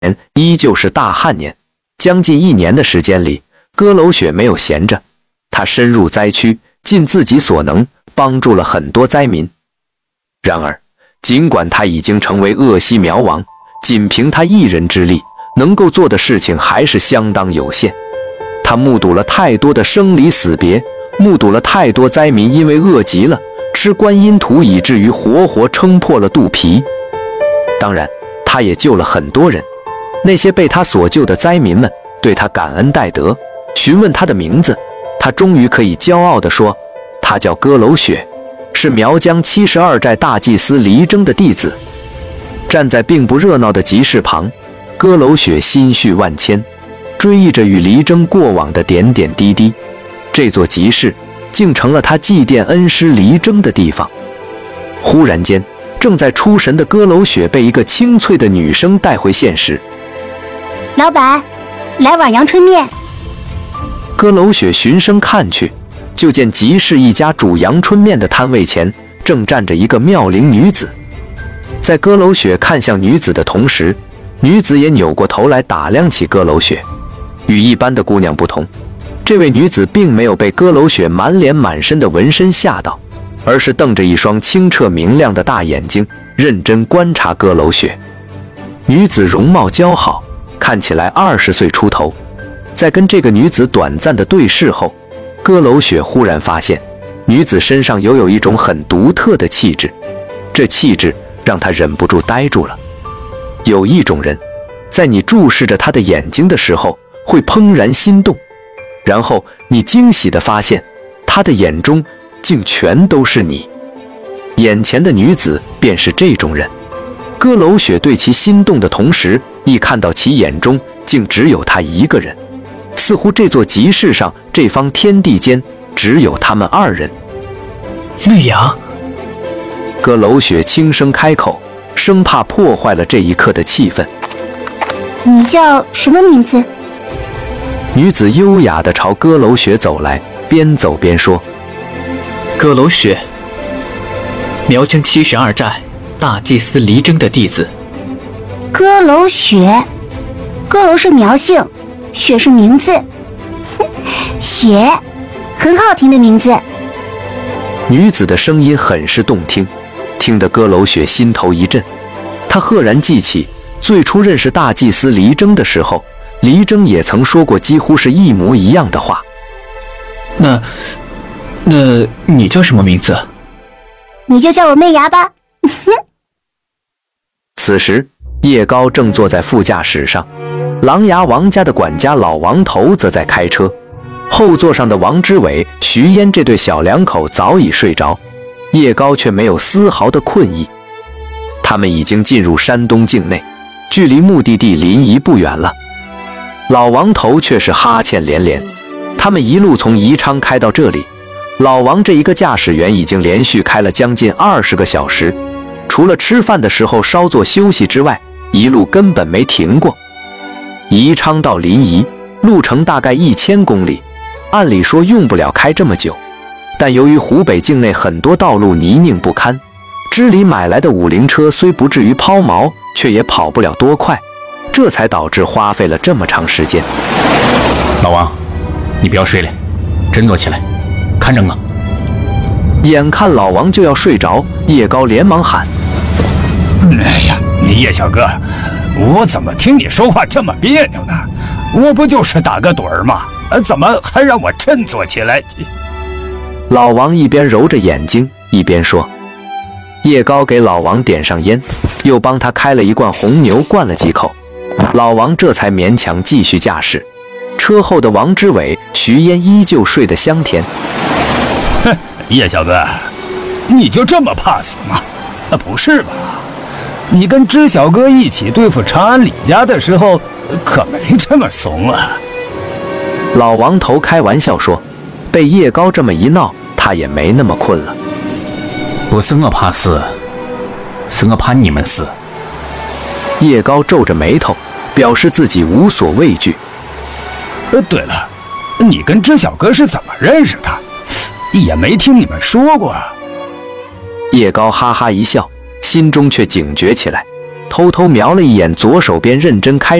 依旧是大旱年，将近1年的时间里，歌楼雪没有闲着，他深入灾区，尽自己所能，帮助了很多灾民。然而，尽管他已经成为鄂西苗王，仅凭他一人之力，能够做的事情还是相当有限。他目睹了太多的生离死别，目睹了太多灾民因为饿极了，吃观音土以至于活活撑破了肚皮。当然，他也救了很多人。那些被他所救的灾民们对他感恩戴德，询问他的名字，他终于可以骄傲地说，他叫歌楼雪，是苗疆72寨大祭司黎征的弟子。站在并不热闹的集市旁，歌楼雪心绪万千，追忆着与黎征过往的点点滴滴。这座集市竟成了他祭奠恩师黎征的地方。忽然间，正在出神的歌楼雪被一个清脆的女声带回现实。 老板，来碗阳春面。 歌楼雪循声看去，就见集市一家煮阳春面的摊位前正站着一个妙龄女子。在歌楼雪看向女子的同时，女子也扭过头来打量起歌楼雪。与一般的姑娘不同，这位女子并没有被歌楼雪满脸满身的纹身吓到，而是瞪着一双清澈明亮的大眼睛，认真观察歌楼雪。女子容貌姣好，看起来20岁出头。在跟这个女子短暂的对视后，歌楼雪忽然发现，女子身上有一种很独特的气质，这气质让她忍不住呆住了。有一种人，在你注视着他的眼睛的时候，会怦然心动，然后你惊喜地发现，他的眼中竟全都是你。眼前的女子便是这种人。歌楼雪对其心动的同时，一看到其眼中竟只有他一个人，似乎这座集市上这方天地间只有他们2人。 绿阳， 歌楼雪轻声开口，生怕破坏了这一刻的气氛。 你叫什么名字？ 女子优雅地朝歌楼雪走来，边走边说： 歌楼雪，苗疆72寨大祭司黎征的弟子。 歌楼雪，歌楼是苗姓，雪是名字，雪，很好听的名字。 女子的声音很是动听，听得歌楼雪心头一震。她赫然记起最初认识大祭司黎征的时候，黎征也曾说过几乎是一模一样的话。 那你叫什么名字？ 你就叫我妹牙吧。 此时叶高正坐在副驾驶上，狼牙王家的管家老王头则在开车，后座上的王之伟、徐嫣这对小两口早已睡着，叶高却没有丝毫的困意。他们已经进入山东境内，距离目的地临沂不远了。老王头却是哈欠连连。他们一路从宜昌开到这里，老王这一个驾驶员已经连续开了将近20个小时，除了吃饭的时候稍作休息之外，一路根本没停过。宜昌到临沂路程大概1000公里，按理说用不了开这么久，但由于湖北境内很多道路泥泞不堪，知里买来的50车虽不至于抛锚，却也跑不了多快，这才导致花费了这么长时间。 老王，你不要睡了，振作起来，看着我。 眼看老王就要睡着，叶高连忙喊： 哎呀，叶小哥，我怎么听你说话这么别扭呢？我不就是打个盹儿吗？怎么还让我振作起来？ 老王一边揉着眼睛一边说。叶高给老王点上烟，又帮他开了一罐红牛灌了几口，老王这才勉强继续驾驶。车后的王之伟、徐嫣依旧睡得香甜。 哼，叶小哥，你就这么怕死吗？不是吧？你跟知小哥一起对付长安李家的时候，可没这么怂啊。 老王头开玩笑说，被叶高这么一闹，他也没那么困了。 不是我怕死，是我怕你们死。 叶高皱着眉头，表示自己无所畏惧。 对了，你跟知小哥是怎么认识的？也没听你们说过。 叶高哈哈一笑，心中却警觉起来。 偷偷瞄了一眼左手边认真开